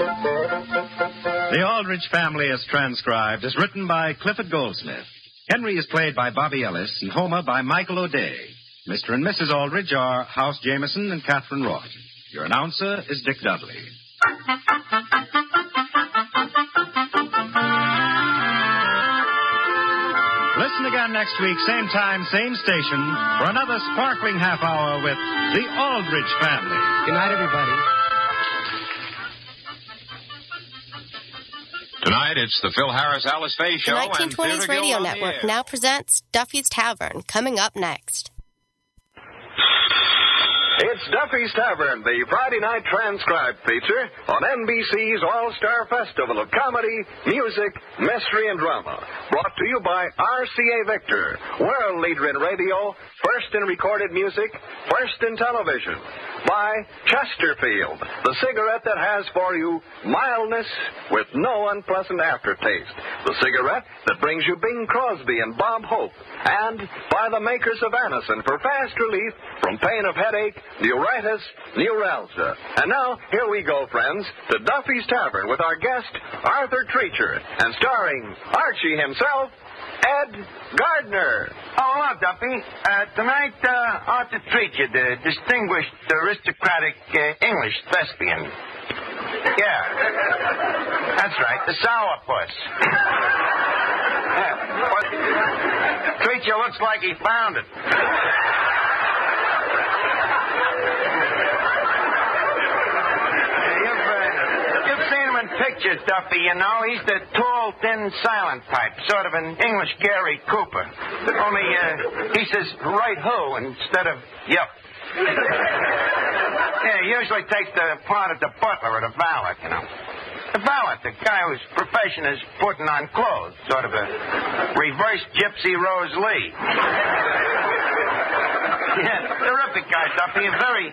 The Aldrich Family as transcribed is written by Clifford Goldsmith. Henry is played by Bobby Ellis and Homer by Michael O'Day. Mr. and Mrs. Aldrich are House Jameson and Catherine Roy. Your announcer is Dick Dudley. Listen again next week, same time, same station, for another sparkling half hour with the Aldrich Family. Good night, everybody. Tonight, it's the Phil Harris Alice Faye Show. The 1920s Radio Network now presents Duffy's Tavern, coming up next. It's Duffy's Tavern, the Friday night transcribed feature on NBC's All-Star Festival of Comedy, Music, Mystery, and Drama. Brought to you by RCA Victor, world leader in radio, first in recorded music, first in television. By Chesterfield, the cigarette that has for you mildness with no unpleasant aftertaste. The cigarette that brings you Bing Crosby and Bob Hope. And by the makers of Anacin for fast relief from pain of headache, neuritis, neuralgia. And now, here we go, friends, to Duffy's Tavern with our guest, Arthur Treacher, and starring Archie himself, Ed Gardner. Oh, hello, Duffy. Tonight, Arthur Treacher, the distinguished, aristocratic English thespian. Yeah. That's right, the sourpuss. Yeah. Treacher looks like he found it. Pictures, Duffy, you know. He's the tall, thin, silent type, sort of an English Gary Cooper. Only, he says right ho instead of yup. Yeah, he usually takes the part of the butler or the valet, you know. The valet, the guy whose profession is putting on clothes, sort of a reverse Gypsy Rose Lee. Yeah, terrific guy, Duffy, a very